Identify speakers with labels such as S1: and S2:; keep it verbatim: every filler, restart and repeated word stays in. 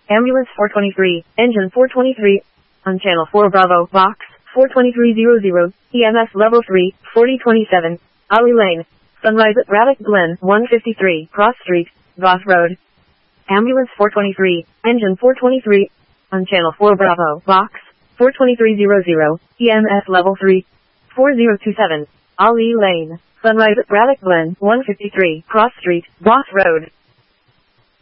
S1: Ambulance four twenty-three, engine four twenty-three, on channel four Bravo, box four twenty-three hundred, E M S level three, forty twenty-seven, Ali Lane, Sunrise at Braddock Glen, one fifty-three, Cross Street, Voss Road. Ambulance four twenty-three, engine four twenty-three, on channel four Bravo, box four twenty-three hundred, E M S level three, forty twenty-seven, Ali Lane, Sunrise at Braddock Glen, one fifty-three, Cross Street, Voss Road.